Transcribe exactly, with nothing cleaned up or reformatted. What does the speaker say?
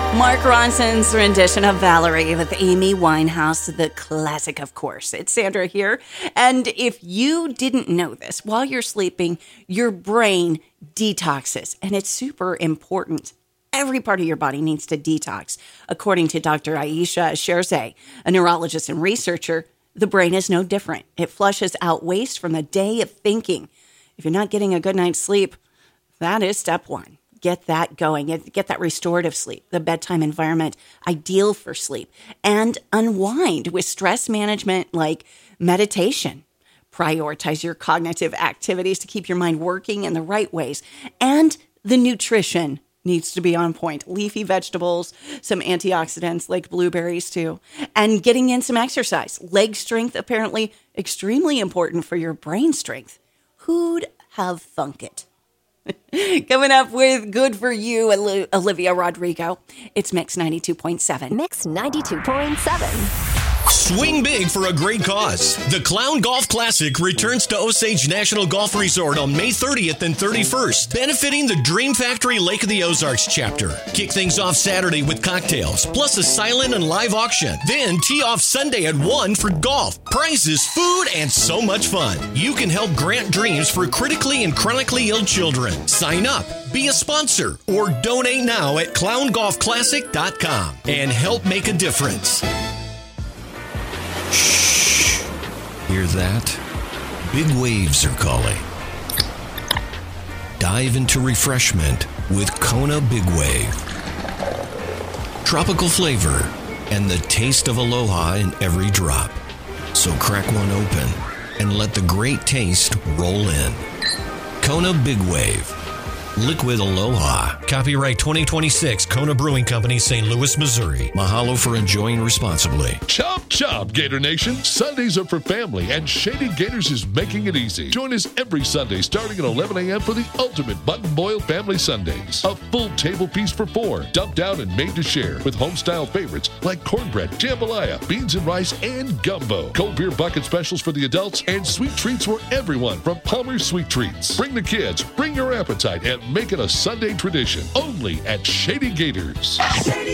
Mark Ronson's rendition of Valerie with Amy Winehouse, the classic, of course. It's Sandra here. And if you didn't know this, while you're sleeping, your brain detoxes. And it's super important. Every part of your body needs to detox. According to Doctor Aisha Sherzai, a neurologist and researcher, the brain is no different. It flushes out waste from the day of thinking. If you're not getting a good night's sleep, that is step one. Get that going. Get, get that restorative sleep, the bedtime environment, ideal for sleep, and unwind with stress management like meditation. Prioritize your cognitive activities to keep your mind working in the right ways. And the nutrition needs to be on point. Leafy vegetables, some antioxidants like blueberries too, and getting in some exercise. Leg strength, apparently extremely important for your brain strength. Who'd have thunk it? Coming up with Good For You, Olivia Rodrigo. It's Mix ninety-two point seven. Mix ninety-two point seven. Swing big for a great cause. The Clown Golf Classic returns to Osage National Golf Resort on May thirtieth and thirty-first, benefiting the Dream Factory Lake of the Ozarks chapter. Kick things off Saturday with cocktails, plus a silent and live auction. Then tee off Sunday at one for golf, prizes, food, and so much fun. You can help grant dreams for critically and chronically ill children. Sign up, be a sponsor, or donate now at clown golf classic dot com and help make a difference. Shh. Hear that? Big waves are calling. Dive into refreshment with Kona Big Wave. Tropical flavor and the taste of aloha in every drop. So crack one open and let the great taste roll in. Kona Big Wave. Liquid Aloha. Copyright twenty twenty-six, Kona Brewing Company, Saint Louis, Missouri. Mahalo for enjoying responsibly. Chop, chop, Gator Nation. Sundays are for family, and Shady Gators is making it easy. Join us every Sunday starting at eleven a.m. for the ultimate button-boiled family Sundays. A full table feast for four, dumped out and made to share, with home-style favorites like cornbread, jambalaya, beans and rice, and gumbo. Cold beer bucket specials for the adults, and sweet treats for everyone from Palmer's Sweet Treats. Bring the kids, bring your appetite, and make it a Sunday tradition only at Shady Gators.